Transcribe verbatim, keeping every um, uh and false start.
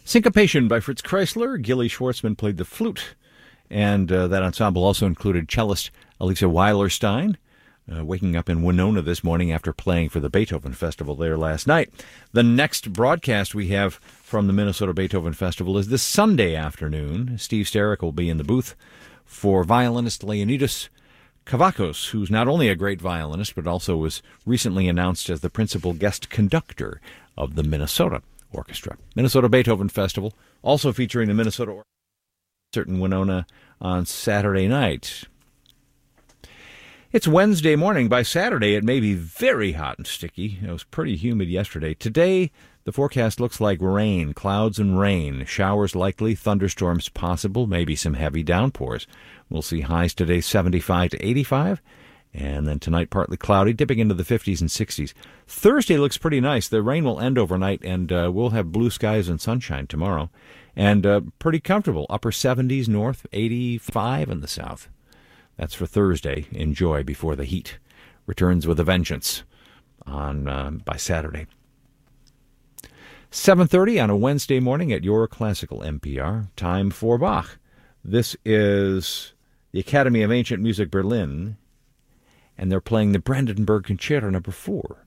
Syncopation by Fritz Kreisler. Gilly Schwartzman played the flute. And uh, that ensemble also included cellist Elisa Weilerstein, uh, waking up in Winona this morning after playing for the Beethoven Festival there last night. The next broadcast we have from the Minnesota Beethoven Festival is this Sunday afternoon. Steve Sterrick will be in the booth for violinist Leonidas Kavakos, who's not only a great violinist, but also was recently announced as the principal guest conductor of the Minnesota Orchestra. Minnesota Beethoven Festival, also featuring the Minnesota Orchestra in Winona on Saturday night. It's Wednesday morning. By Saturday, it may be very hot and sticky. It was pretty humid yesterday. Today, the forecast looks like rain, clouds and rain, showers likely, thunderstorms possible, maybe some heavy downpours. We'll see highs today seventy-five to eighty-five, and then tonight partly cloudy, dipping into the fifties and sixties. Thursday looks pretty nice. The rain will end overnight, and uh, we'll have blue skies and sunshine tomorrow. And uh, pretty comfortable, upper seventies north, eighty-five in the south. That's for Thursday. Enjoy before the heat returns with a vengeance on uh, by Saturday. seven thirty on a Wednesday morning at your classical N P R. Time for Bach. This is the Academy of Ancient Music Berlin, and they're playing the Brandenburg Concerto number four.